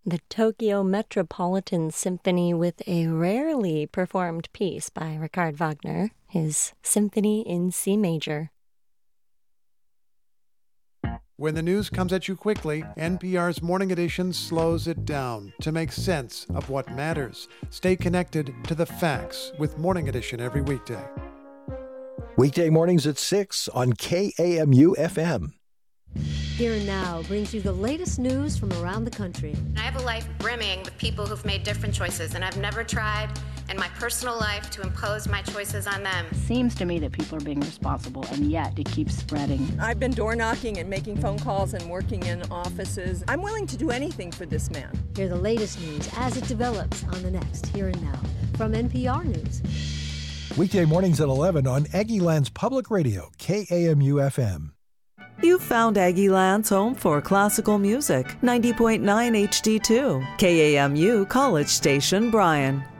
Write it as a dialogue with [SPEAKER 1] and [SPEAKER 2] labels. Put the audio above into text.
[SPEAKER 1] The Tokyo Metropolitan Symphony with a rarely performed piece by Richard Wagner, his Symphony in C Major.
[SPEAKER 2] When the news comes at you quickly, NPR's Morning Edition slows it down to make sense of what matters. Stay connected to the facts with Morning Edition every weekday.
[SPEAKER 3] Weekday mornings at 6 on KAMU FM.
[SPEAKER 4] Here and Now brings you the latest news from around the country.
[SPEAKER 5] I have a life brimming with people who've made different choices, and I've never tried in my personal life to impose my choices on them.
[SPEAKER 6] Seems to me that people are being responsible, and yet it keeps spreading.
[SPEAKER 7] I've been door knocking and making phone calls and working in offices. I'm willing to do anything for this man.
[SPEAKER 4] Hear the latest news as it develops on the next Here and Now from NPR News.
[SPEAKER 3] Weekday mornings at 11 on Aggieland's Public Radio, KAMU FM.
[SPEAKER 8] You found Aggieland's home for classical music, 90.9 HD2, KAMU College Station, Bryan.